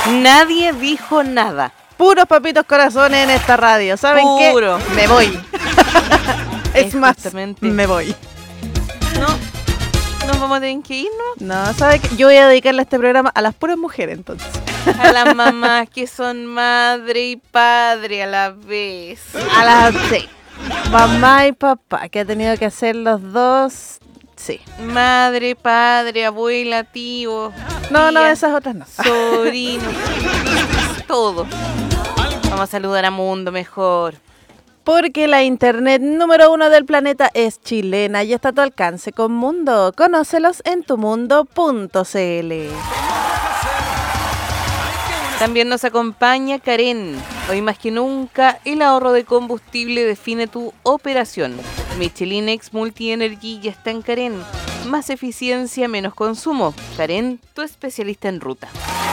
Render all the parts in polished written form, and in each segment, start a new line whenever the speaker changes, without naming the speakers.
Nadie dijo nada.
Puros papitos corazones en esta radio. ¿Saben
Puro.
qué? Me voy. Es más,
justamente.
me voy.
No, nos vamos a tener que irnos.
No, ¿sabe qué? Yo voy a dedicarle este programa a las puras mujeres, entonces.
A las mamás que son madre y padre a la vez.
A las sí. Mamá y papá, que ha tenido que hacer los dos. Sí.
Madre, padre, abuela, tío.
No,
tía,
esas otras no.
sobrino. Todo. Vamos a saludar a Mundo mejor.
Porque la internet número 1 del planeta es chilena y está a tu alcance con Mundo. Conócelos en tumundo.cl.
También nos acompaña Karen. Hoy más que nunca, el ahorro de combustible define tu operación. Michelin X Multi Energy ya está en Karen. Más eficiencia, menos consumo. Karen, tu especialista en ruta.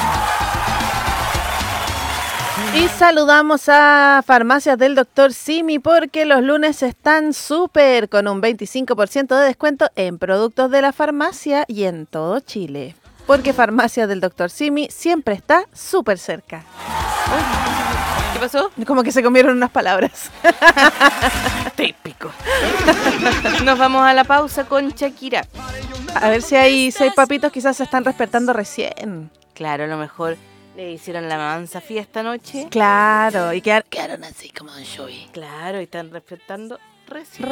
Y saludamos a Farmacias del Dr. Simi porque los lunes están súper con un 25% de descuento en productos de la farmacia y en todo Chile. Porque Farmacias del Dr. Simi siempre está súper cerca.
¿Qué pasó?
Como que se comieron unas palabras.
Típico. Nos vamos a la pausa con Shakira.
A ver si hay 6 papitos quizás se están despertando recién.
Claro, a lo mejor le hicieron la mansa fiesta anoche.
Claro, y quedaron así como un showy.
Claro, y están respetando recién.